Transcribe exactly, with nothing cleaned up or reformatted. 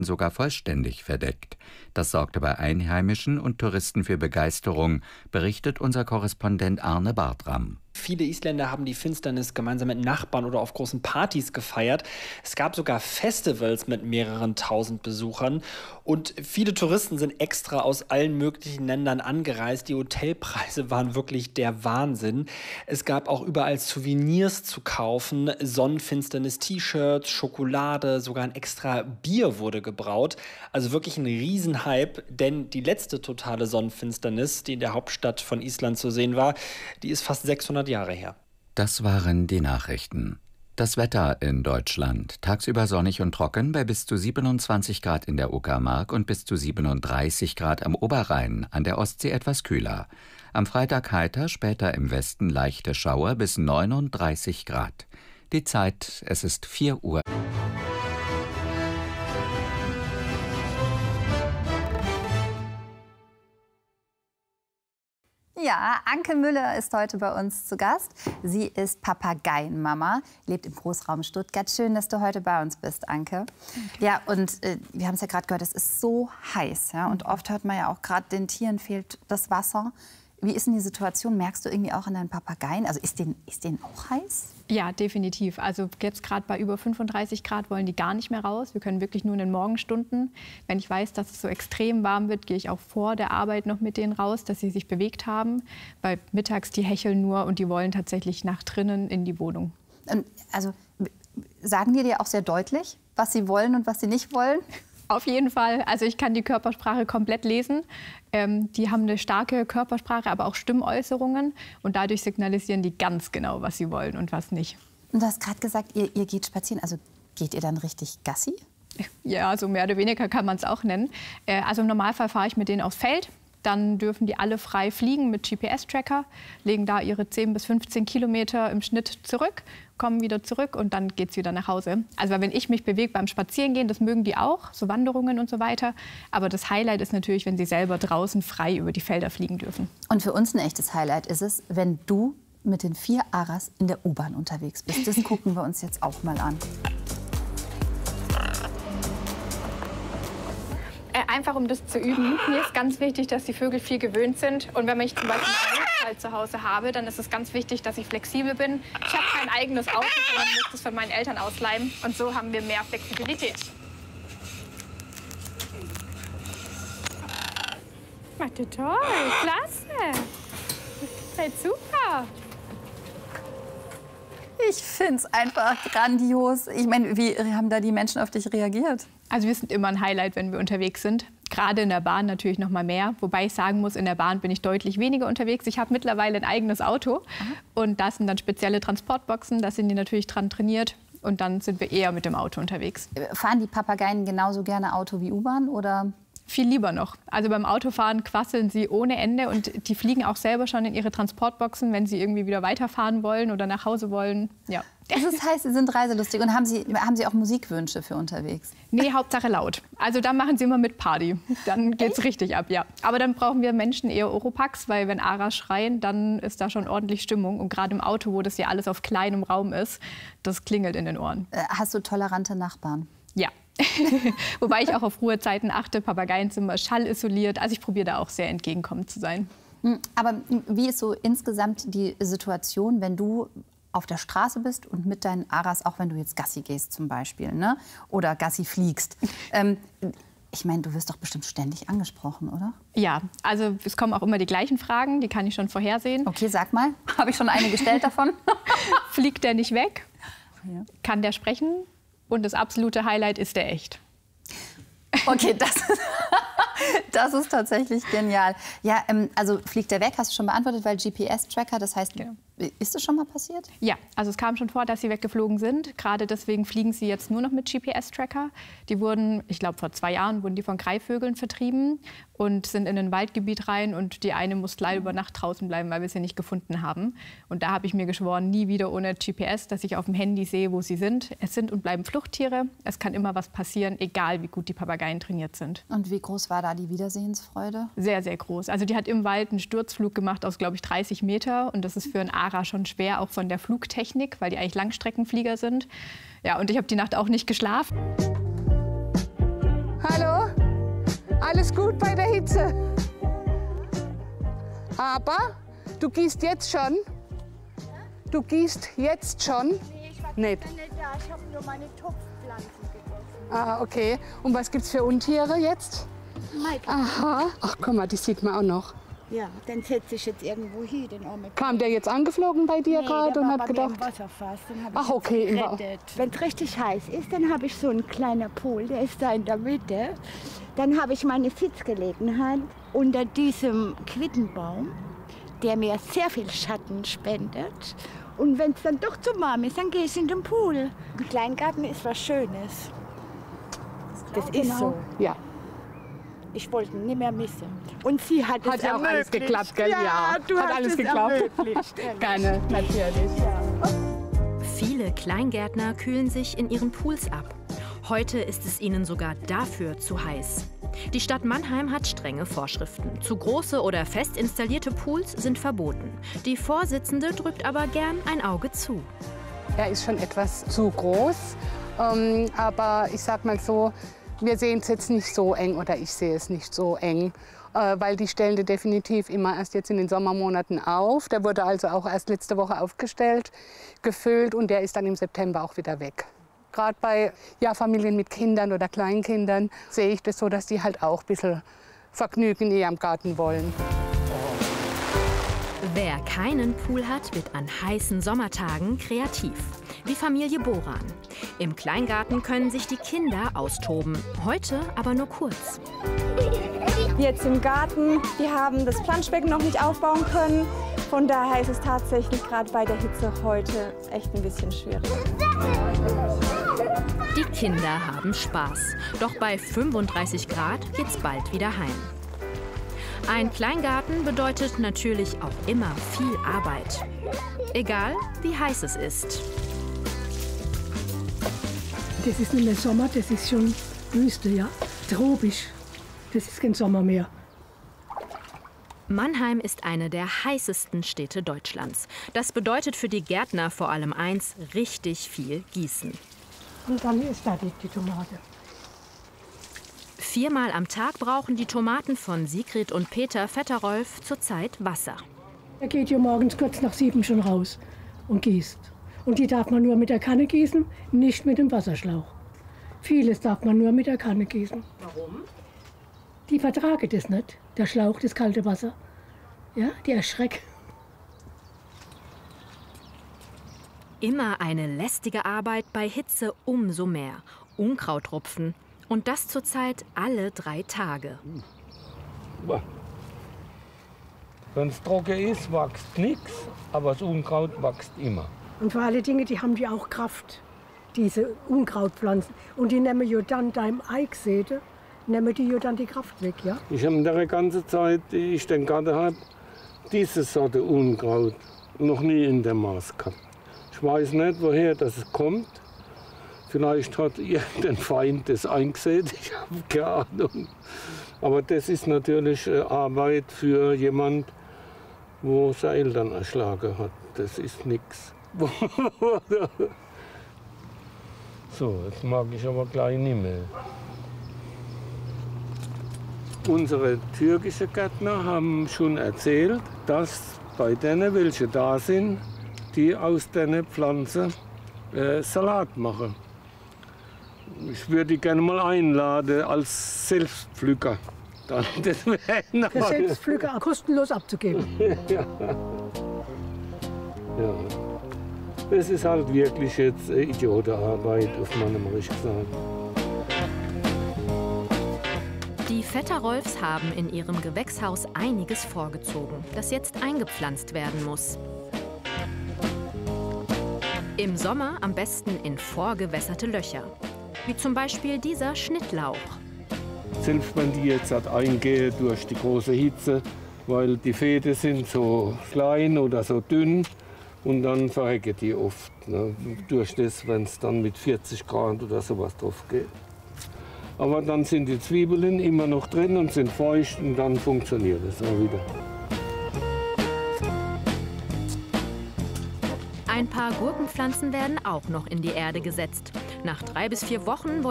sogar vollständig verdeckt. Das sorgte bei Einheimischen und Touristen für Begeisterung, berichtet unser Korrespondent Arne Bartram. Viele Isländer haben die Finsternis gemeinsam mit Nachbarn oder auf großen Partys gefeiert. Es gab sogar Festivals mit mehreren tausend Besuchern. Und viele Touristen sind extra aus allen möglichen Ländern angereist. Die Hotelpreise waren wirklich der Wahnsinn. Es gab auch überall Souvenirs zu kaufen. Sonnenfinsternis-T-Shirts, Schokolade, sogar ein extra Bier wurde gebraut. Also wirklich ein Riesenhype, denn die letzte totale Sonnenfinsternis, die in der Hauptstadt von Island zu sehen war, die ist fast sechshundert Jahre her. Das waren die Nachrichten. Das Wetter in Deutschland. Tagsüber sonnig und trocken bei bis zu siebenundzwanzig Grad in der Uckermark und bis zu siebenunddreißig Grad am Oberrhein, an der Ostsee etwas kühler. Am Freitag heiter, später im Westen leichte Schauer bis neununddreißig Grad. Die Zeit, es ist vier Uhr. Ja, Anke Müller ist heute bei uns zu Gast. Sie ist Papageienmama, lebt im Großraum Stuttgart. Schön, dass du heute bei uns bist, Anke. Okay. Ja, und äh, wir haben es ja gerade gehört, es ist so heiß. Ja? Und oft hört man ja auch gerade, den Tieren fehlt das Wasser. Wie ist denn die Situation? Merkst du irgendwie auch an deinen Papageien? Also ist denen, ist denen auch heiß? Ja, definitiv. Also jetzt gerade bei über fünfunddreißig Grad wollen die gar nicht mehr raus. Wir können wirklich nur in den Morgenstunden. Wenn ich weiß, dass es so extrem warm wird, gehe ich auch vor der Arbeit noch mit denen raus, dass sie sich bewegt haben. Weil mittags, die hecheln nur und die wollen tatsächlich nach drinnen in die Wohnung. Und also sagen die dir auch sehr deutlich, was sie wollen und was sie nicht wollen? Auf jeden Fall. Also ich kann die Körpersprache komplett lesen. Ähm, die haben eine starke Körpersprache, aber auch Stimmäußerungen. Und dadurch signalisieren die ganz genau, was sie wollen und was nicht. Und du hast gerade gesagt, ihr, ihr geht spazieren. Also geht ihr dann richtig Gassi? Ja, so mehr oder weniger kann man es auch nennen. Äh, also im Normalfall fahre ich mit denen aufs Feld. Dann dürfen die alle frei fliegen mit G P S-Tracker, legen da ihre zehn bis fünfzehn Kilometer im Schnitt zurück, kommen wieder zurück und dann geht's wieder nach Hause. Also wenn ich mich bewege beim Spazierengehen, das mögen die auch, so Wanderungen und so weiter. Aber das Highlight ist natürlich, wenn sie selber draußen frei über die Felder fliegen dürfen. Und für uns ein echtes Highlight ist es, wenn du mit den vier Aras in der U-Bahn unterwegs bist. Das gucken wir uns jetzt auch mal an. Einfach um das zu üben. Mir ist ganz wichtig, dass die Vögel viel gewöhnt sind. Und wenn ich zum Beispiel einen Notfall zu Hause habe, dann ist es ganz wichtig, dass ich flexibel bin. Ich habe kein eigenes Auto, sondern muss das von meinen Eltern ausleihen. Und so haben wir mehr Flexibilität. Macht ihr toll, klasse. Seid super. Ich finde es einfach grandios. Ich meine, wie haben da die Menschen auf dich reagiert? Also wir sind immer ein Highlight, wenn wir unterwegs sind. Gerade in der Bahn natürlich noch mal mehr. Wobei ich sagen muss, in der Bahn bin ich deutlich weniger unterwegs. Ich habe mittlerweile ein eigenes Auto. Aha. Und da sind dann spezielle Transportboxen. Da sind die natürlich dran trainiert. Und dann sind wir eher mit dem Auto unterwegs. Fahren die Papageien genauso gerne Auto wie U-Bahn, oder? Viel lieber noch. Also beim Autofahren quasseln sie ohne Ende und die fliegen auch selber schon in ihre Transportboxen, wenn sie irgendwie wieder weiterfahren wollen oder nach Hause wollen. Ja. Das heißt, Sie sind reiselustig. Und haben Sie, haben Sie auch Musikwünsche für unterwegs? Nee, Hauptsache laut. Also dann machen Sie immer mit Party. Dann geht's Echt? richtig ab, ja. Aber dann brauchen wir Menschen eher Oropax, weil wenn Aras schreien, dann ist da schon ordentlich Stimmung. Und gerade im Auto, wo das ja alles auf kleinem Raum ist, das klingelt in den Ohren. Hast du tolerante Nachbarn? Ja. Wobei ich auch auf Ruhezeiten achte, Papageienzimmer schallisoliert. Also ich probiere da auch sehr entgegenkommend zu sein. Aber wie ist so insgesamt die Situation, wenn du auf der Straße bist und mit deinen Aras, auch wenn du jetzt Gassi gehst zum Beispiel, ne? Oder Gassi fliegst? ähm, ich meine, du wirst doch bestimmt ständig angesprochen, oder? Ja, also es kommen auch immer die gleichen Fragen, die kann ich schon vorhersehen. Okay, sag mal, habe ich schon eine gestellt davon? Fliegt der nicht weg? Ja. Kann der sprechen? Und das absolute Highlight ist der echt. Okay, das, das ist tatsächlich genial. Ja, ähm, also fliegt der weg, hast du schon beantwortet, weil G P S-Tracker, das heißt, ja. Ist das schon mal passiert? Ja, also es kam schon vor, dass sie weggeflogen sind. Gerade deswegen fliegen sie jetzt nur noch mit G P S-Tracker. Die wurden, ich glaube vor zwei Jahren, wurden die von Greifvögeln vertrieben und sind in ein Waldgebiet rein. Und die eine musste leider über Nacht draußen bleiben, weil wir sie nicht gefunden haben. Und da habe ich mir geschworen, nie wieder ohne G P S, dass ich auf dem Handy sehe, wo sie sind. Es sind und bleiben Fluchttiere. Es kann immer was passieren, egal wie gut die Papageien trainiert sind. Und wie groß war da die Wiedersehensfreude? Sehr, sehr groß. Also die hat im Wald einen Sturzflug gemacht aus, glaube ich, dreißig Meter. Und das ist für einen Ara schon schwer, auch von der Flugtechnik, weil die eigentlich Langstreckenflieger sind. Ja, und ich habe die Nacht auch nicht geschlafen. alles gut bei der Hitze. Aber du gießt jetzt schon. Du gießt jetzt schon. Nee, ich war nicht. nicht da. Ich habe nur meine Topfpflanzen gegessen. Ah, okay. Und was gibt's für Untiere jetzt? Mike. Aha. Ach, guck mal, die sieht man auch noch. Ja, den setze ich jetzt irgendwo hin, den Armen. Kam der jetzt angeflogen bei dir Nee, gerade der und war hat bei mir gedacht... im Wasserfass. Den hab Ach, ich okay, im Wa- gerettet. Wenn es richtig heiß ist, dann habe ich so einen kleinen Pool, der ist da in der Mitte. Dann habe ich meine Sitzgelegenheit unter diesem Quittenbaum, der mir sehr viel Schatten spendet. Und wenn es dann doch zu warm ist, dann gehe ich in den Pool. Ein Kleingarten ist was Schönes. Das ist Genau. so. Ja. Ich wollte ihn nicht mehr missen. Und sie hat, Hat es ja auch alles ermöglicht. geklappt, gell? Ja, Ja. du Hat hast alles es geklappt. ermöglicht, ehrlich. Gerne, natürlich. Viele Kleingärtner kühlen sich in ihren Pools ab. Heute ist es ihnen sogar dafür zu heiß. Die Stadt Mannheim hat strenge Vorschriften. Zu große oder fest installierte Pools sind verboten. Die Vorsitzende drückt aber gern ein Auge zu. Er ist schon etwas zu groß, ähm, aber ich sag mal so, wir sehen es jetzt nicht so eng oder ich sehe es nicht so eng, äh, weil die stellen die definitiv immer erst jetzt in den Sommermonaten auf. Der wurde also auch erst letzte Woche aufgestellt, gefüllt und der ist dann im September auch wieder weg. Gerade bei ja, Familien mit Kindern oder Kleinkindern sehe ich das so, dass die halt auch ein bisschen Vergnügen in ihrem Garten wollen. Wer keinen Pool hat, wird an heißen Sommertagen kreativ. Wie Familie Boran. Im Kleingarten können sich die Kinder austoben. Heute aber nur kurz. Jetzt im Garten, wir haben das Planschbecken noch nicht aufbauen können. Von daher ist es tatsächlich gerade bei der Hitze heute echt ein bisschen schwierig. Die Kinder haben Spaß. Doch bei fünfunddreißig Grad geht's bald wieder heim. Ein Kleingarten bedeutet natürlich auch immer viel Arbeit. Egal, wie heiß es ist. Das ist nicht mehr Sommer, das ist schon Wüste, ja. Tropisch. Das ist kein Sommer mehr. Mannheim ist eine der heißesten Städte Deutschlands. Das bedeutet für die Gärtner vor allem eins, richtig viel Gießen. Und dann ist fertig die Tomate. Viermal am Tag brauchen die Tomaten von Sigrid und Peter Vetterolf zurzeit Wasser. Er geht ja morgens kurz nach sieben schon raus und gießt. Und die darf man nur mit der Kanne gießen, nicht mit dem Wasserschlauch. Vieles darf man nur mit der Kanne gießen. Warum? Die vertragen das nicht, der Schlauch, das kalte Wasser. Ja, die erschrecken. Immer eine lästige Arbeit, bei Hitze umso mehr. Unkraut rupfen. Und das zurzeit alle drei Tage. Wenn es trocken ist, wächst nichts, aber das Unkraut wächst immer. Und vor allen Dingen, die haben die auch Kraft, diese Unkrautpflanzen. Und die nehmen ja dann deinem Eichsäte, nehmen die ja dann die Kraft weg, ja? Ich habe in der ganzen Zeit, die ich den Garten habe, diese Sorte Unkraut noch nie in dem Maß gehabt. Ich weiß nicht, woher das kommt. Vielleicht hat irgendein Feind das eingesät, ich habe keine Ahnung. Aber das ist natürlich Arbeit für jemand, wo seine Eltern erschlagen hat. Das ist nichts. So, jetzt mag ich aber gleich nicht mehr. Unsere türkischen Gärtner haben schon erzählt, dass bei denen, welche da sind, die aus diesen Pflanzen äh, Salat machen. Ich würde die gerne mal einladen als Selbstpflücker. Dann, das wäre Für Selbstpflücker kostenlos abzugeben. ja. Ja. Das ist halt wirklich jetzt Idiotenarbeit, auf Mannheimerisch gesagt. Die Vetterolfs haben in ihrem Gewächshaus einiges vorgezogen, das jetzt eingepflanzt werden muss. Im Sommer am besten in vorgewässerte Löcher, wie zum Beispiel dieser Schnittlauch. Selbst wenn die jetzt halt eingehen durch die große Hitze, weil die Fäden sind so klein oder so dünn und dann verrecken die oft. Ne? Durch das, wenn es dann mit vierzig Grad oder sowas drauf geht. Aber dann sind die Zwiebeln immer noch drin und sind feucht und dann funktioniert es auch wieder. Ein paar Gurkenpflanzen werden auch noch in die Erde gesetzt. Nach drei bis vier Wochen